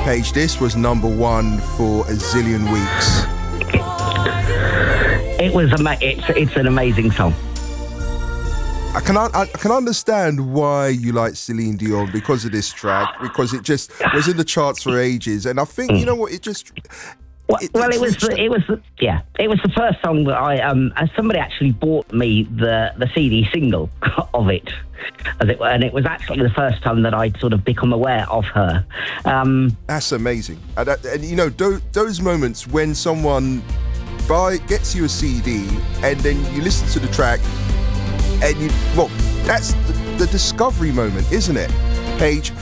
Paige, this was number one for a zillion weeks. It was it's an amazing song. I can understand why you like Celine Dion because of this track, because it just was in the charts for ages, and I think you know what, it just. It was the first song that I somebody actually bought me the CD single of it, as it were, and it was actually the first time that I'd sort of become aware of her. That's amazing, and you know those moments when someone gets you a CD and then you listen to the track, and that's the discovery moment, isn't it, Paige?